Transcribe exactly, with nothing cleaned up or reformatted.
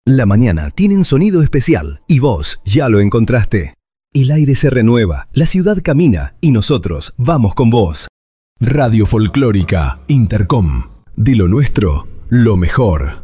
La mañana tiene un sonido especial y vos ya lo encontraste. El aire se renueva, la ciudad camina y nosotros vamos con vos. Radio Folclórica Intercom. De lo nuestro, lo mejor.